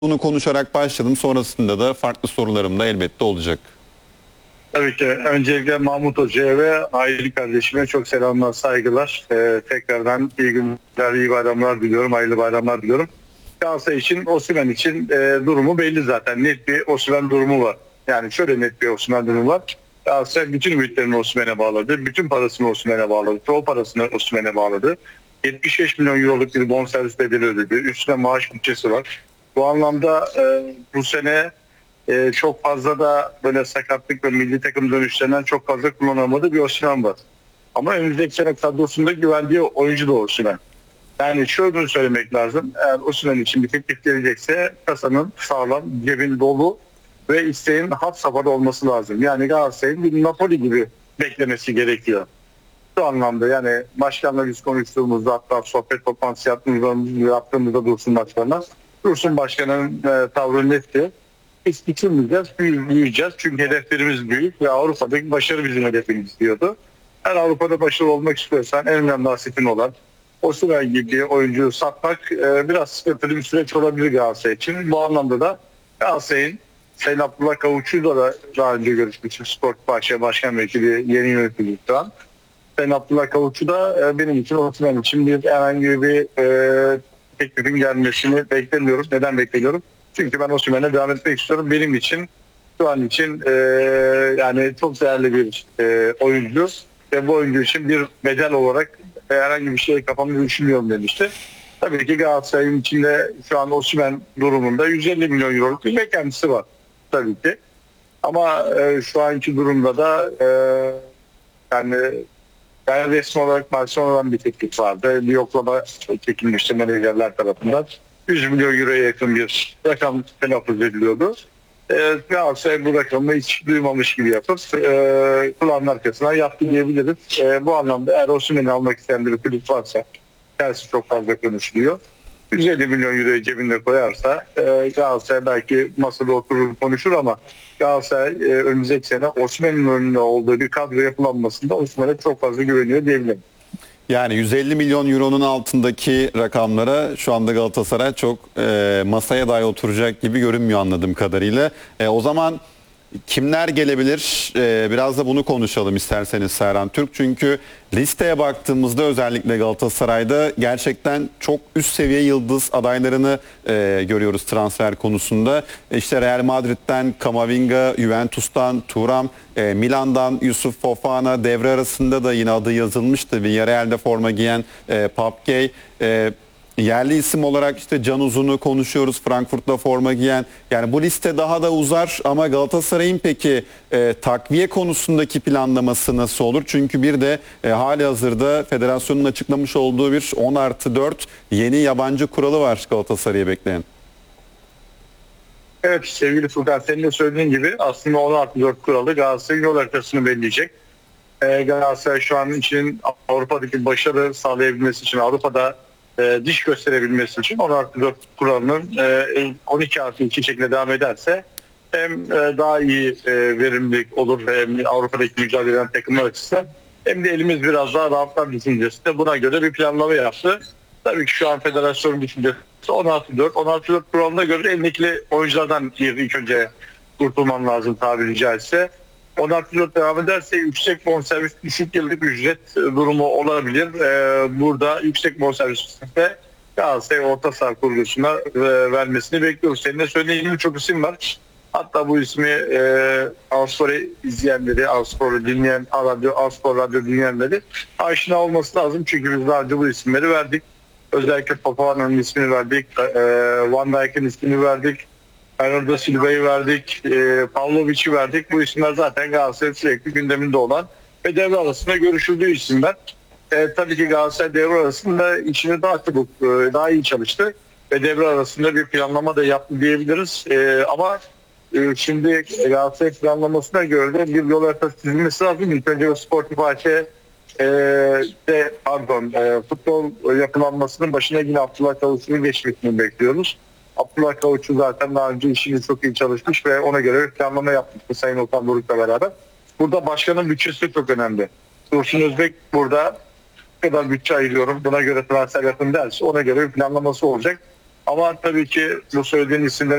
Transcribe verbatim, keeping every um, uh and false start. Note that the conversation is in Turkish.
Bunu konuşarak başladım. Sonrasında da farklı sorularım da elbette olacak. Tabii ki. Öncelikle Mahmut Hoca'ya ve aile kardeşime çok selamlar, saygılar. Ee, tekrardan iyi günler, iyi bayramlar diliyorum, hayırlı bayramlar diliyorum. Galatasaray için, Osimhen için e, durumu belli zaten. Net bir Osimhen durumu var. Yani şöyle net bir Osimhen durumu var. Galatasaray bütün ümitlerini Osimhen'e bağladı. Bütün parasını Osimhen'e bağladı. Çoğu parasını Osimhen'e bağladı. yetmiş beş milyon euroluk bir bonservis bedeli ödedi. Üstüne maaş bütçesi var. Bu anlamda e, bu sene Ee, çok fazla da böyle sakatlık ve milli takım dönüşlerinden çok fazla kullanamadığı bir Osimhen var. Ama önümüzdeki sene kadrosunda güvendiği oyuncu da Osimhen. Yani şöyle söylemek lazım. Eğer Osimhen için bir teklif gelecekse kasanın sağlam, cebin dolu ve isteğin had safhada olması lazım. Yani Galatasaray'ın bir Napoli gibi beklemesi gerekiyor. Şu anlamda yani başkanla biz konuştuğumuzda, hatta sohbet toplantısı yaptığımızda, yaptığımızda Dursun Başkan'la Dursun Başkan'ın e, tavrı netti. Biz küçülmeyeceğiz, büyüyeceğiz. Çünkü hedeflerimiz büyük ve Avrupa'daki başarı bizim hedefimiz diyordu. Eğer Avrupa'da başarılı olmak istiyorsan en önemli asetin olan Osimhen gibi bir oyuncuyu satmak e, biraz sıkıntılı bir süreç olabilir Galatasaray için. Bu anlamda da Galatasaray'ın Sayın Abdullah Kavukçu'yla da daha önce görüşmüştüm. Spor Bahçe Başkan Vekili, yeni yönetici şu an. Sayın Abdullah Kavukçu da e, benim için, Osimhen için bir herhangi bir e, teklifin gelmesini beklemiyorum. Neden beklemiyorum? Çünkü ben Osimhen'e devam etmek istiyorum. Benim için şu an için e, yani çok değerli bir e, oyuncu ve bu oyuncu için bir bedel olarak herhangi bir şey kafamda düşünmüyorum demişti. Tabii ki Galatasaray'ın içinde şu an Osimhen durumunda yüz elli milyon euroluk bir beklentisi var tabii ki. Ama e, şu anki durumda da e, yani yani resmi olarak Barcelona'dan bir teklif vardı. Bir yoklama çekilmişti menajerler tarafından. yüz milyon euroya yakın bir rakam telaffuz ediliyordu. Ee, Galatasaray bu rakamı hiç duymamış gibi yapıp e, kulağın arkasından yaptı diyebiliriz. E, bu anlamda eğer Osimhen'i almak isteyen bir kulüp varsa, tersi çok fazla konuşuluyor. yüz elli milyon euroyu cebinde koyarsa e, Galatasaray belki masada oturur konuşur ama Galatasaray e, önümüzdeki sene Osimhen'in önünde olduğu bir kadro yapılanmasında Osimhen'e çok fazla güveniyor diyebilirim. Yani yüz elli milyon euronun altındaki rakamlara şu anda Galatasaray çok e, masaya dahi oturacak gibi görünmüyor anladığım kadarıyla. E, o zaman kimler gelebilir? E, biraz da bunu konuşalım isterseniz Serhan Türk. Çünkü listeye baktığımızda özellikle Galatasaray'da gerçekten çok üst seviye yıldız adaylarını e, görüyoruz transfer konusunda. İşte Real Madrid'den Camavinga, Juventus'tan Thuram, e, Milan'dan Yusuf Fofana, devre arasında da yine adı yazılmıştı. Villarreal'de forma giyen e, Papkey, e, yerli isim olarak işte Can Uzun'u konuşuyoruz, Frankfurt'ta forma giyen. Yani bu liste daha da uzar ama Galatasaray'ın peki e, takviye konusundaki planlaması nasıl olur? Çünkü bir de e, hali hazırda federasyonun açıklamış olduğu bir on artı dört yeni yabancı kuralı var Galatasaray'ı bekleyen. Evet sevgili Furkan, senin de söylediğin gibi aslında on artı dört kuralı Galatasaray'ın yol haritasını belirleyecek. Ee, Galatasaray şu an için Avrupa'daki başarı sağlayabilmesi için, Avrupa'da e, diş gösterebilmesi için on artı dört kuralının e, on iki artı iki şekilde devam ederse hem e, daha iyi e, verimlilik olur hem Avrupa'daki mücadele eden takımlar açısından hem de elimiz biraz daha rahatlar düşüncesinde buna göre bir planlama yaptı. Tabii ki şu an federasyonun düşüncesi on artı dört. on artı dört kuralına göre elindeki oyunculardan bir ilk önce kurtulman lazım tabiri caizse. on artı dört devam ederse yüksek bonservis, düşük yıllık ücret durumu olabilir. Ee, burada yüksek bonservisle Galatasaray orta saha kuruluşuna e, vermesini bekliyoruz. Senin de söylediğin gibi çok isim var. Hatta bu ismi e, Avspor'u izleyenleri, Avspor'u dinleyen, radyo, Avspor radyo dinleyenleri aşina olması lazım. Çünkü biz daha önce bu isimleri verdik. Özellikle Fofana'nın ismini verdik, e, Van Dijk'in ismini verdik. Bernardo Silva'yı verdik, e, Pavlovic'i verdik. Bu isimler zaten Galatasaray'ın sürekli gündeminde olan ve devre arasında görüşüldüğü isimler. E, tabii ki Galatasaray devre arasında içini daha çabuk, e, daha iyi çalıştı ve devre arasında bir planlama da yaptı diyebiliriz. E, ama e, şimdi Galatasaray planlamasına göre de bir yol haritası çizilmesi lazım. İlk önce sportif açı e, de, pardon, e, futbol yapılanmasının başına yine Abdullah Kavukçu'nun geçmesini bekliyoruz. Abdullah Kavukçu zaten daha önce işini çok iyi çalışmış ve ona göre planlama yapmıştı Sayın Okan Buruk'la beraber. Burada başkanın bütçesi çok önemli. Dursun Özbek burada ne kadar bütçe ayırıyorum, buna göre transfer yapın derse ona göre bir planlaması olacak. Ama tabii ki bu söylediğin isimler